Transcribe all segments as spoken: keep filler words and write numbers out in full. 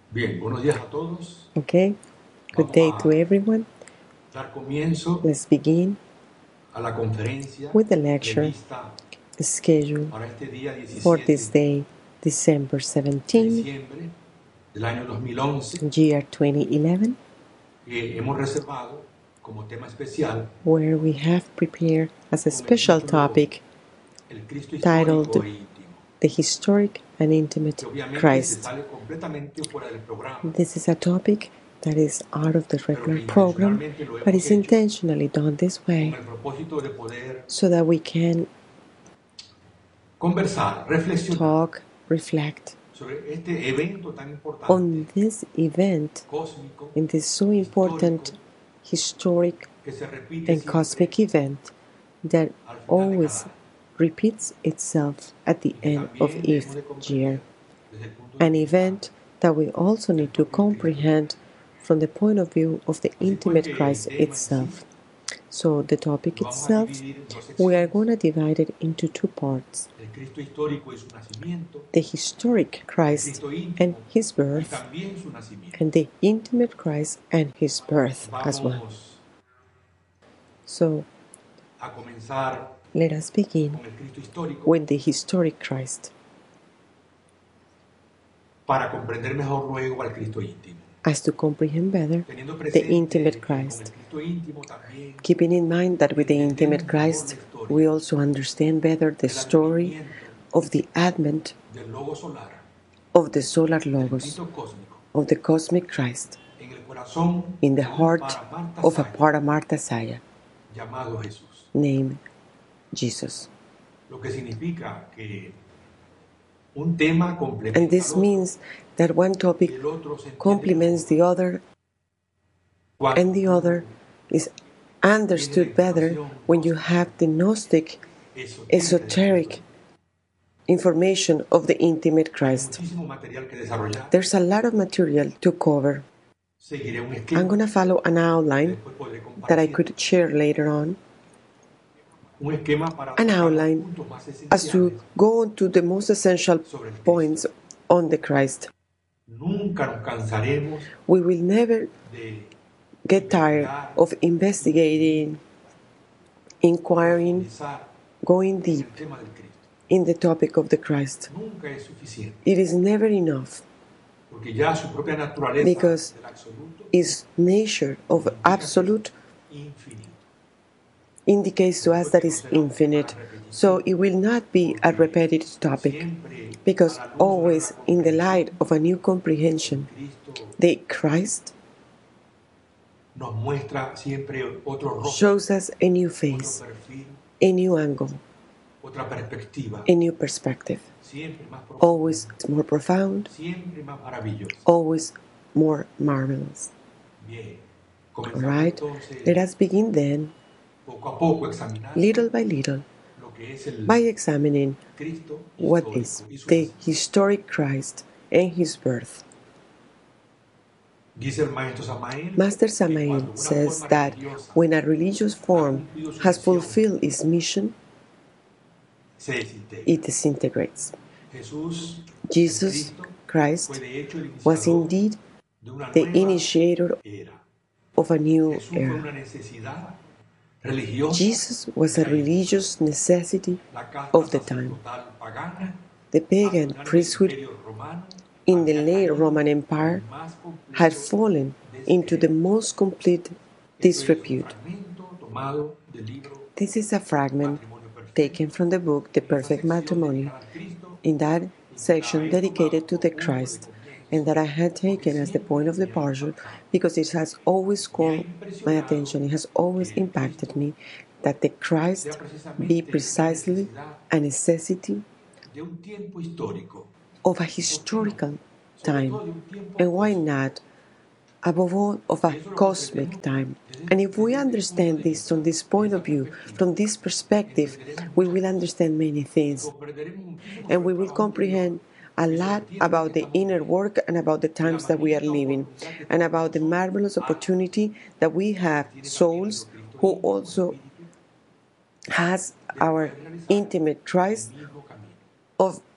Bien, buenos días a todos. Okay, good day to everyone. Dar comienzo Let's begin a la conferencia with the lecture prevista scheduled para este día for diecisiete this day, December de seventeenth, diciembre del año dos mil once, year twenty eleven, que hemos reservado como tema especial where we have prepared as a con el special título topic El Cristo titled histórico e íntimo, The Historic and Intimate que obviamente se Christ. sale completamente fuera del programa, This is a topic that is out of the pero regular que program, intencionalmente lo but hemos is hecho intentionally done this con way el propósito de poder so that we can conversar, reflexionar talk, reflect sobre este evento tan on importante, this event, cósmico, in this so important historic que se repite and siempre cosmic event that al final de always cada año, repeats itself at the y que end of también each debemos de comprender year. desde el punto de An vista event that we also del need to propio Cristo. comprehend from the point of view of the Así pues intimate que el Christ tema en sí itself. So the topic lo vamos a itself, dividir en dos we are secciones: going to divide it into two parts. el Cristo histórico y su nacimiento, The historic el Christ Cristo and íntimo his y birth, también su nacimiento. and the intimate Christ and his birth as well. Vamos So a comenzar let us begin con el Cristo histórico with the historic Christ, para comprender mejor luego al Cristo íntimo, as to comprehend better teniendo the presente intimate que con el Christ, Cristo íntimo también keeping in mind that with the intimate entendemos mejor Christ la historia we also understand better the del story advenimiento of the advent del logo solar, of the solar del logos, Cristo cósmico, of the cosmic Christ, en el corazón in the de un heart Paramarta of a Saya Paramarta Saya llamado Jesús. named Jesus. Lo que significa que un tema And complementa this al otro means that one y topic el otro se entiende complements mejor the other, cuando and the tú other is understood better when you have the Gnostic, esotérica del esoteric Cristo. information of the intimate Hay Christ. muchísimo material que desarrollar. There's a lot of material to cover. Seguiré un I'm esquema going to follow an que outline después podré that I compartir. could share later on, Un esquema para an tocar los outline puntos más as to esenciales go on to the most essential sobre el Cristo. points on the Christ. Nunca nos cansaremos We will never de get tired investigar, of investigating, inquiring, profundizar going en deep el tema del Cristo. in the topic of the Christ. Nunca es suficiente, It is never enough porque ya su propia naturaleza because del absoluto its nature of absolute infinito. indicates to us that it's infinite. So it will not be a repetitive topic Siempre because a la luz de always la in the comprensión, light of a new comprehension, Cristo the Christ nos muestra siempre otro rostro, shows us a new otro face, perfil, a new angle, otra perspectiva, a new perspective, siempre más profundo, always more profound, siempre más maravilloso. always more marvelous. Bien, All comenzamos right, entonces let us begin then, poco a poco examinar little by little, lo que es el by examining Cristo what histórico is y su the nacimiento. historic Christ and his birth. Dice el maestro Samael Master que Samael cuando una says forma that religiosa when a religious form has fulfilled its mission, se desintegra. it disintegrates. Jesús, el Jesus Cristo, Christ fue de hecho el was iniciador indeed de una the nueva initiator era. of a new Jesús fue era. una necesidad religiosa Jesus was a de la época. religious necessity La casta of the time. sacerdotal pagana, The a pagan finales del priesthood Imperio Romano, in the había late caído Roman en Empire el más completo had fallen into the descrédito. most complete Esto es un disrepute. fragmento tomado del libro This is a fragment Matrimonio Perfecto, taken from the book The en esa Perfect sección Matrimony, dedicada al Cristo, in that y que la section he dedicated tomado to como the punto de Christ, comienzo, and that I had taken as the point of siempre me ha departure impactado. because it has always Me ha caught my impresionado attention, it has always que el impacted Cristo me, that the sea Christ be precisamente una precisely necesidad a necessity de un tiempo histórico, of a ¿por qué no? historical Sobre time, todo de un tiempo and why cósmico. not, above all, of Y a eso lo cosmic comprendemos time. desde, And if we desde este punto understand de this vista, from this de point esa of view, perspectiva, from this perspective, entenderemos we muchas will cosas understand many y things, comprenderemos muchísimo and sobre we el will trabajo interior comprehend a y sobre lot el tiempo en about que the estamos inner viviendo work and about the y la times that we are magnífica living, oportunidad que and tenemos about the nosotros, marvelous almas, opportunity that we have, que tiene también souls nuestro Cristo who íntimo o also espíritu, has de our poder realizar intimate el Christ mismo camino. of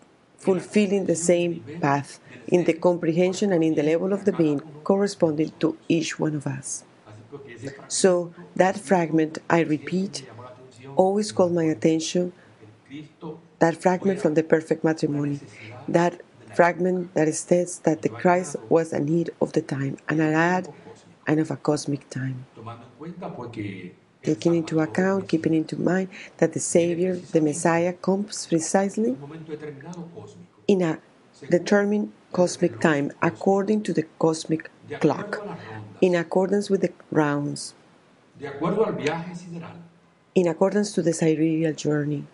fulfilling the same path in the comprehension and in the level of the being corresponding to each one of us. So that fragment, I repeat, always called my attention, that fragment from the perfect matrimony, that fragment that states that the Christ was a need of the time, and an ad and of a cosmic time. Taking into account, keeping into mind that the Savior, the Messiah, comes precisely in a determined cosmic time, according to the cosmic clock, in accordance with the rounds, in accordance to the sidereal journey,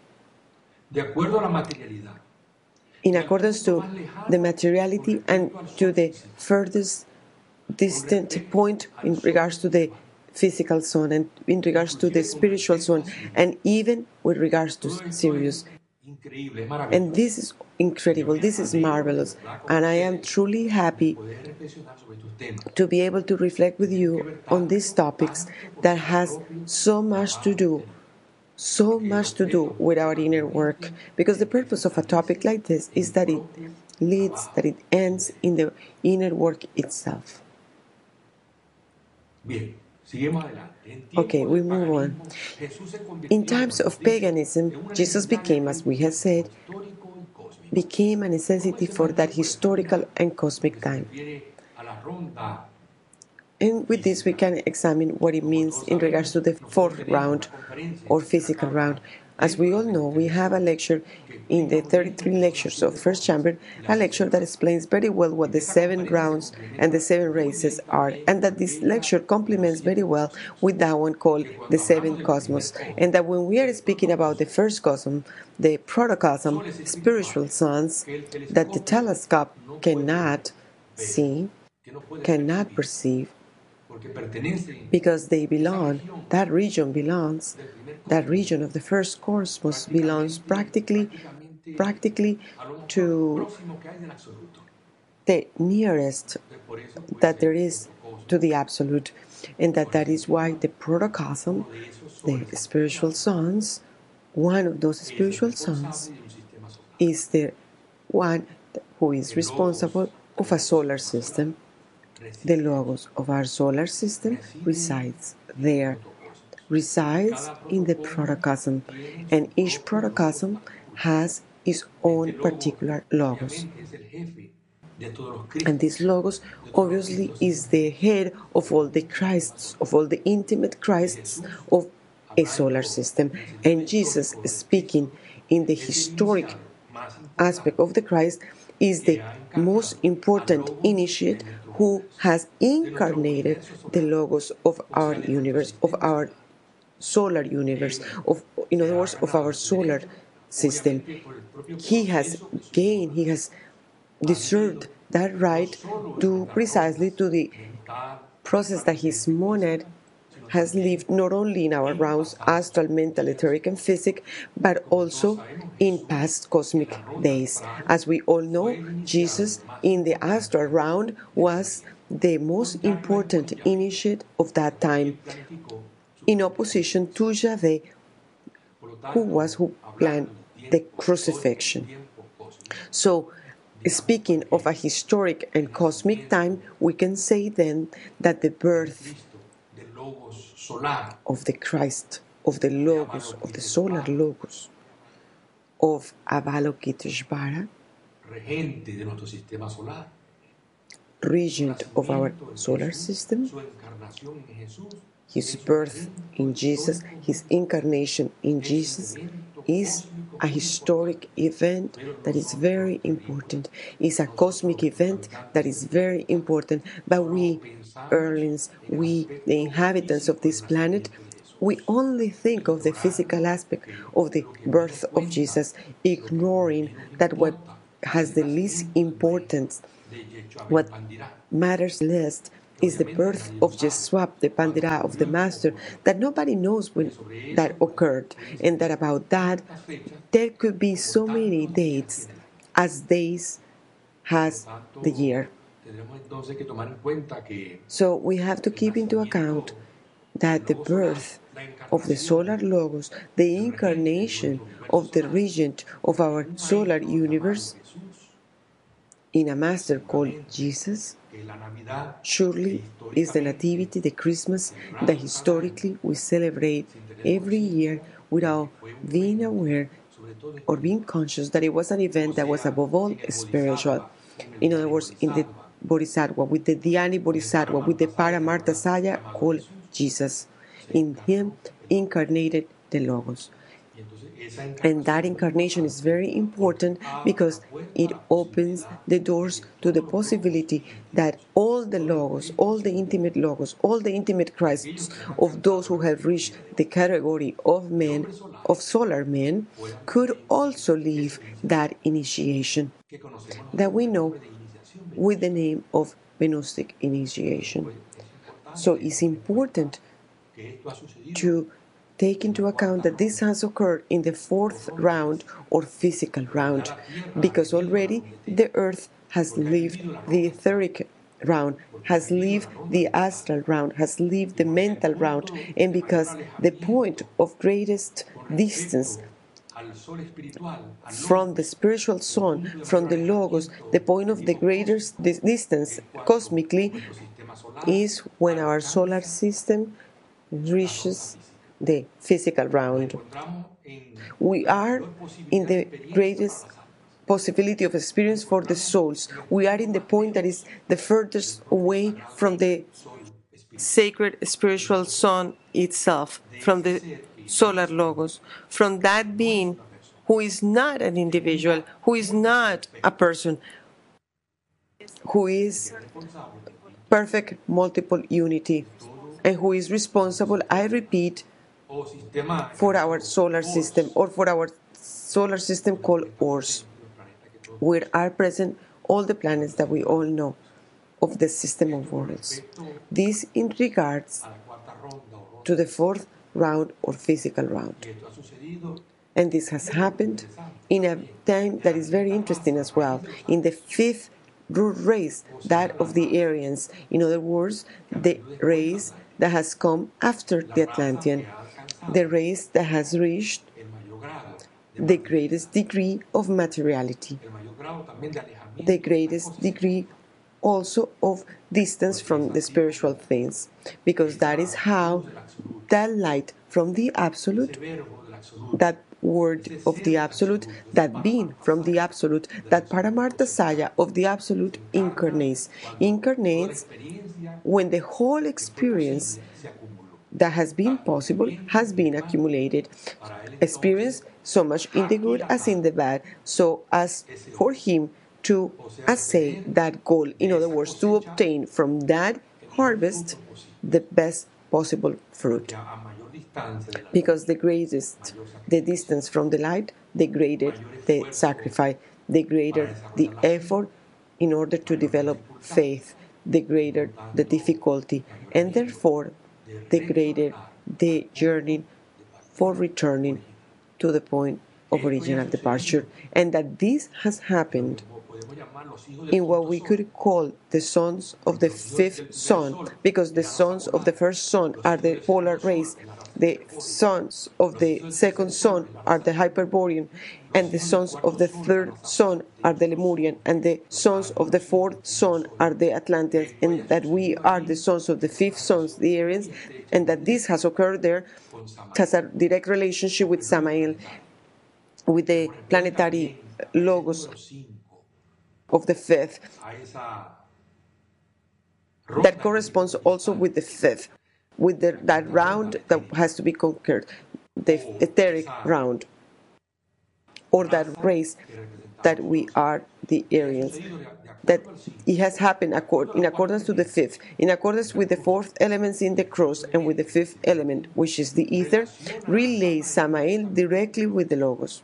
in accordance to the materiality and to the furthest distant point in regards to the physical zone and in regards to the spiritual zone and even with regards to Sirius. And this is incredible, this is marvelous, and I am truly happy to be able to reflect with you on these topics that has so much to do so much to do with our inner work, because the purpose of a topic like this is that it leads, that it ends in the inner work itself. Okay, we move on. In times of paganism, Jesus became, as we have said, became a necessity for that historical and cosmic time. And with this, we can examine what it means in regards to the fourth round or physical round. As we all know, we have a lecture in the thirty-three lectures of First Chamber, a lecture that explains very well what the seven rounds and the seven races are, and that this lecture complements very well with that one called the seven cosmos, and that when we are speaking about the first cosmos, the protocosm, spiritual suns, that the telescope cannot see, cannot perceive, because they belong, that region belongs, that region of the first cosmos belongs practically, practically to the nearest that there is to the absolute, and that that is why the protocosm, the spiritual sons, one of those spiritual sons is the one who is responsible of a solar system. The logos of our solar system resides there, resides in the protocosm, and each protocosm has its own particular logos. And this logos obviously is the head of all the Christs, of all the intimate Christs of a solar system. And Jesus, speaking in the historic aspect of the Christ, is the most important initiate who has incarnated the logos of our universe, of our solar universe, of, in other words, of our solar system. He has gained, he has deserved that right to precisely to the process that his monad has lived not only in our rounds, astral, mental, etheric, and physic, but also in past cosmic days. As we all know, Jesus in the astral round was the most important initiate of that time, in opposition to Yahweh, who was who planned the crucifixion. So, speaking of a historic and cosmic time, we can say then that the birth of the Christ, of the Logos, of the solar Logos, of Avalokiteshvara, regent of our solar system, his birth in Jesus, his incarnation in Jesus, is a historic event that is very important. It's a cosmic event that is very important. But we, Earthlings, we, the inhabitants of this planet, we only think of the physical aspect of the birth of Jesus, ignoring that what has the least importance, what matters least, is the birth of Jeswap, the Pandira of the Master, that nobody knows when that occurred, and that about that there could be so many dates as days has the year. So we have to keep into account that the birth of the solar logos, the incarnation of the regent of our solar universe in a master called Jesus, surely is the Nativity, the Christmas that historically we celebrate every year without being aware or being conscious that it was an event that was above all spiritual. In other words, in the Bodhisattva, with the Dhyani Bodhisattva, with the Paramartha Saya called Jesus. In him incarnated the Logos. And that incarnation is very important because it opens the doors to the possibility that all the Logos, all the intimate Logos, all the intimate Christs of those who have reached the category of men, of solar men, could also live that initiation that we know with the name of Gnostic initiation. So it's important to take into account that this has occurred in the fourth round or physical round, because already the earth has lived the etheric round, has lived the astral round, has lived the mental round, and because the point of greatest distance from the spiritual sun, from the Logos, the point of the greatest distance cosmically is when our solar system reaches the physical round. We are in the greatest possibility of experience for the souls. We are in the point that is the furthest away from the sacred spiritual sun itself, from the solar Logos, from that being who is not an individual, who is not a person, who is perfect multiple unity, and who is responsible, I repeat, for our solar system, or for our solar system called Ors, where are present all the planets that we all know of the system of worlds. This in regards to the fourth round or physical round. And this has happened in a time that is very interesting as well, in the fifth root race, that of the Aryans. In other words, the race that has come after the Atlantean, the race that has reached the greatest degree of materiality, the greatest degree also of distance from the spiritual things, because that is how that light from the Absolute, that word of the Absolute, that being from the Absolute, that Paramartha Saya of the Absolute incarnates. Incarnates when the whole experience that has been possible has been accumulated. Experience so much in the good as in the bad, so as for him to assay that goal. In other words, to obtain from that harvest the best possible fruit. Because the greatest the distance from the light, the greater the sacrifice, the greater the effort in order to develop faith, the greater the difficulty, and therefore the greater the journey for returning to the point of original departure. And that this has happened in what we could call the sons of the fifth sun, because the sons of the first sun are the polar race, the sons of the second sun are the Hyperborean, and the sons of the third sun are the Lemurian, and the sons of the fourth sun are the Atlanteans, and that we are the sons of the fifth sons, the Aryans, and that this has occurred there has a direct relationship with Samael, with the planetary Logos of the fifth, that corresponds also with the fifth, with the, that round that has to be conquered, the etheric round, or that race that we are the Aryans. That it has happened accord, in accordance to the fifth, in accordance with the fourth elements in the cross, and with the fifth element, which is the ether, relays Samael directly with the Logos.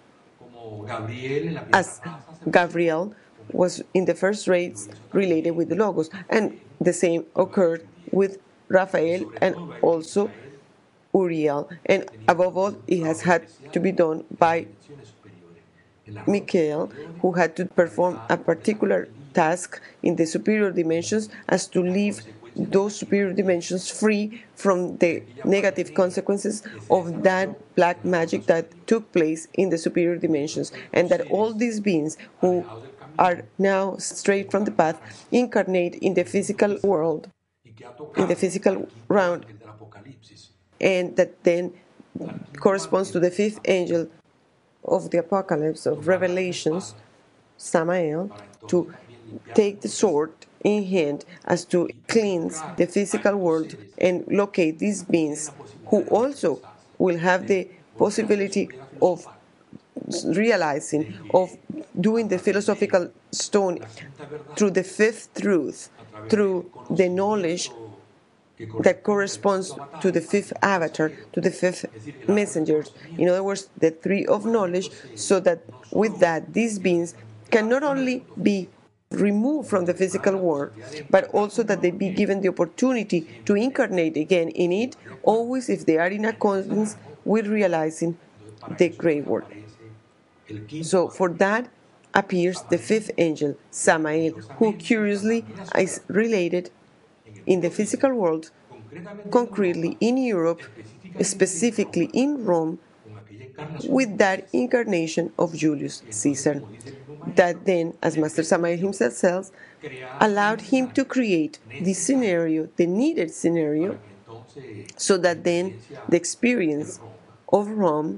As Gabriel was in the first race related with the Logos, and the same occurred with Raphael and also Uriel, and above all, it has had to be done by Michael, who had to perform a particular task in the superior dimensions as to live those superior dimensions free from the negative consequences of that black magic that took place in the superior dimensions, and that all these beings who are now straight from the path incarnate in the physical world, in the physical round, and that then corresponds to the fifth angel of the Apocalypse, of Revelations, Samael, to take the sword in hand as to cleanse the physical world and locate these beings who also will have the possibility of realizing, of doing the philosophical stone through the fifth truth, through the knowledge that corresponds to the fifth avatar, to the fifth messenger. In other words, the tree of knowledge, so that with that, these beings can not only be removed from the physical world, but also that they be given the opportunity to incarnate again in it, always if they are in accordance with realizing the great work. So for that appears the fifth angel, Samael, who curiously is related in the physical world, concretely in Europe, specifically in Rome, with that incarnation of Julius Caesar, that then, as Master Samael himself says, allowed him to create the scenario, the needed scenario, so that then the experience of Rome,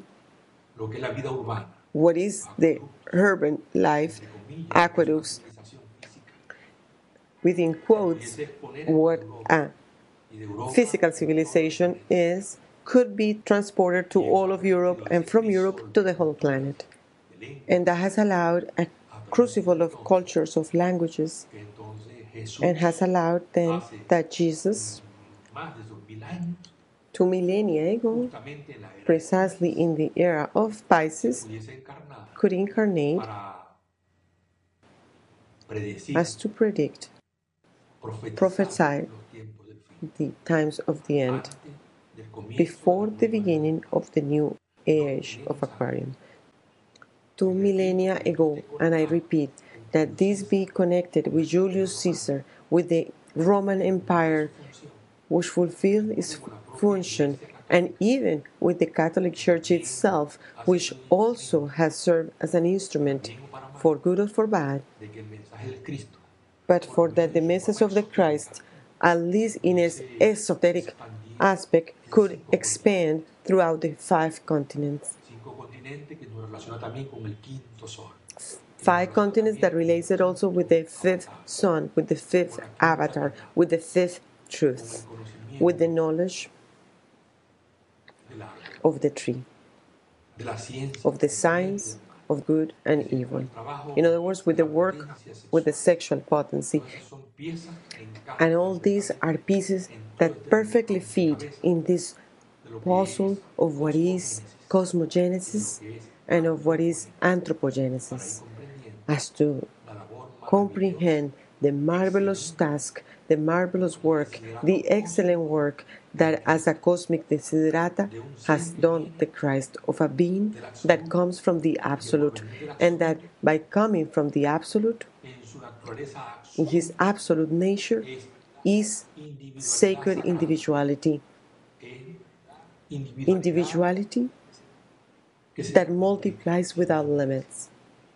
what is the urban life, aqueducts, within quotes, what a physical civilization is, could be transported to all of Europe and from Europe to the whole planet. And that has allowed a crucible of cultures, of languages, and has allowed then that Jesus, two millennia ago, precisely in the era of Pisces, could incarnate as to predict, prophesy the times of the end, before the beginning of the new age of Aquarium. Two millennia ago, and I repeat, that this be connected with Julius Caesar, with the Roman Empire, which fulfilled its function, and even with the Catholic Church itself, which also has served as an instrument, for good or for bad, but for that the message of the Christ, at least in its esoteric aspect, could expand throughout the five continents. Five continents that related also with the fifth sun, with the fifth avatar, with the fifth truth, with the knowledge of the tree, of the science of good and evil. In other words, with the work, with the sexual potency. And all these are pieces that perfectly fit in this puzzle of what is cosmogenesis and of what is anthropogenesis, as to comprehend the marvelous task, the marvelous work, the excellent work that as a cosmic desiderata has done the Christ, of a being that comes from the Absolute, and that by coming from the Absolute, in his absolute nature, is sacred individuality. Individuality that multiplies without limits.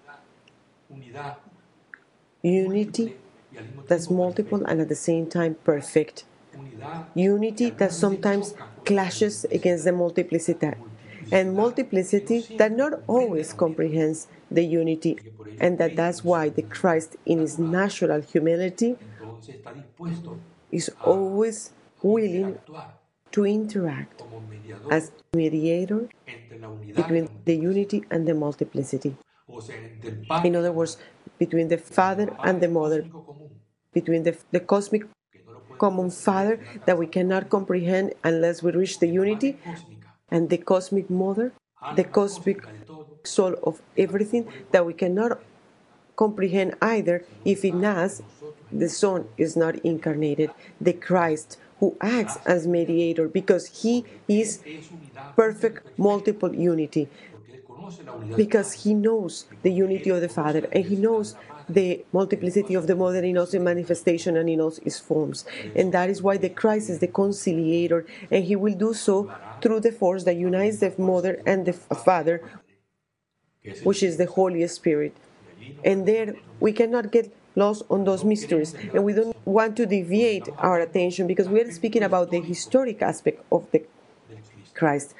Unity that's multiple and at the same time perfect. Unity that sometimes clashes against the multiplicity, and multiplicity that not always comprehends the unity, and that that's why the Christ in his natural humility is always willing to interact as mediator between the unity and the multiplicity. In other words, between the Father and the Mother, between the, the cosmic common Father that we cannot comprehend unless we reach the unity, and the cosmic Mother, the cosmic soul of everything that we cannot comprehend either if in us the Son is not incarnated, the Christ who acts as mediator, because he is perfect multiple unity, because he knows the unity of the Father, and he knows the multiplicity of the mother in us in manifestation and in us is forms. And that is why the Christ is the conciliator, and he will do so through the force that unites the mother and the Father, which is the Holy Spirit. And there we cannot get lost on those mysteries, and we don't want to deviate our attention because we are speaking about the historic aspect of the Christ,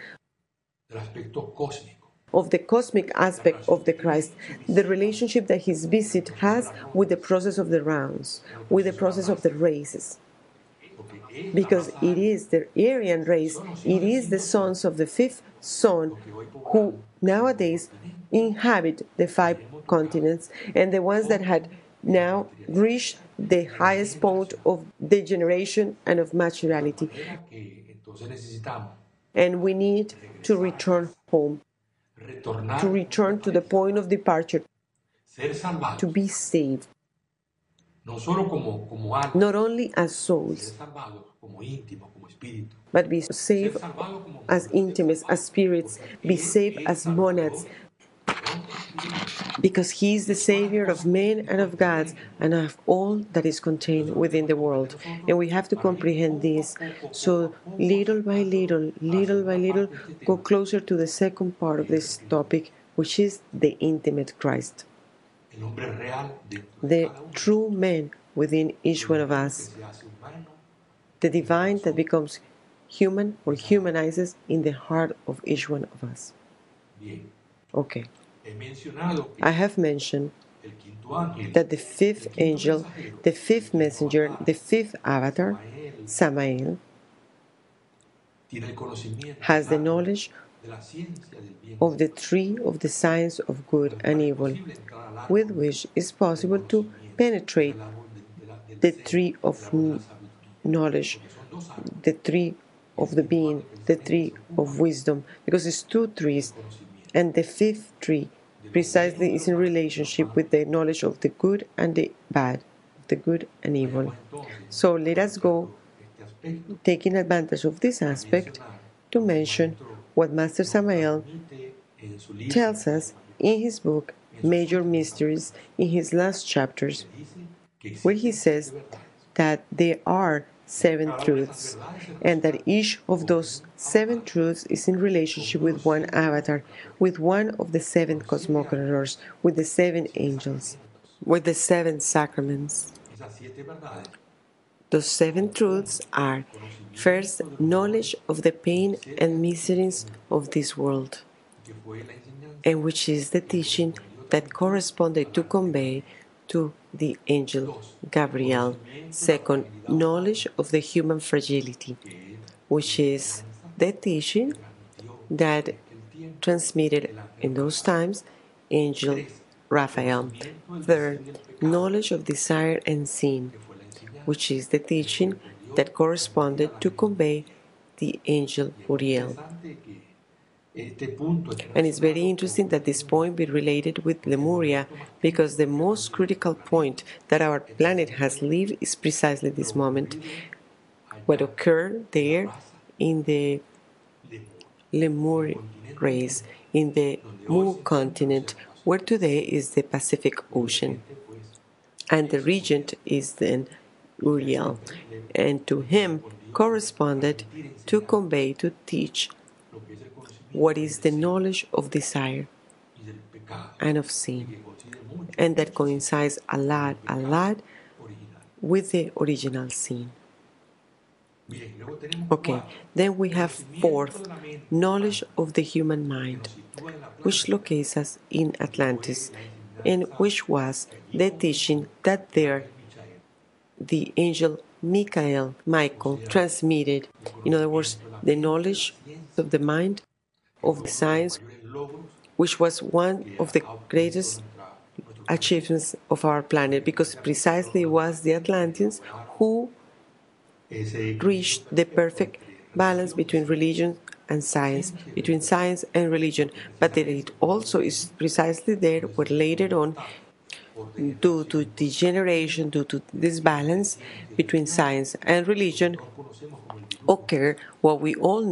of the cosmic aspect of the Christ, the relationship that his visit has with the process of the rounds, with the process of the races. Because it is the Aryan race, it is the sons of the fifth son who nowadays inhabit the five continents, and the ones that had now reached the highest point of degeneration and of maturity. And we need to return home, to return to the point of departure, to be saved, not only as souls, but be saved as intimates, as spirits, be saved as monads, because he is the Savior of men and of gods and of all that is contained within the world. And we have to comprehend this. So little by little, little by little, go closer to the second part of this topic, which is the intimate Christ, the true man within each one of us, the divine that becomes human or humanizes in the heart of each one of us. Okay. I have mentioned that the fifth angel, the fifth messenger, the fifth avatar, Samael, has the knowledge of the tree of the science of good and evil, with which is possible to penetrate the tree of knowledge, the tree of the being, the tree of wisdom, because it's two trees. And the fifth tree precisely is in relationship with the knowledge of the good and the bad, the good and evil. So let us go, taking advantage of this aspect, to mention what Master Samael tells us in his book, Major Mysteries, in his last chapters, where he says that there are seven truths, and that each of those seven truths is in relationship with one avatar, with one of the seven cosmocrators, with the seven angels, with the seven sacraments. Those seven truths are, first, knowledge of the pain and miseries of this world, and which is the teaching that corresponded to convey to the angel Gabriel. Second, knowledge of the human fragility, which is the teaching that transmitted in those times angel Raphael. Third, knowledge of desire and sin, which is the teaching that corresponded to convey the angel Uriel. And it's very interesting that this point be related with Lemuria, because the most critical point that our planet has lived is precisely this moment. What occurred there in the Lemur race, in the Mu continent, where today is the Pacific Ocean. And the regent is then Uriel. And to him corresponded to convey, to teach, what is the knowledge of desire and of sin, and that coincides a lot, a lot with the original sin. Okay, then we have fourth, knowledge of the human mind, which locates us in Atlantis, and which was the teaching that there the angel Michael, Michael transmitted. In other words, the knowledge of the mind, of the science, which was one of the greatest achievements of our planet, because precisely it was the Atlanteans who reached the perfect balance between religion and science, between science and religion. But that it also is precisely there where later on, due to degeneration, due to this balance between science and religion, occur what we all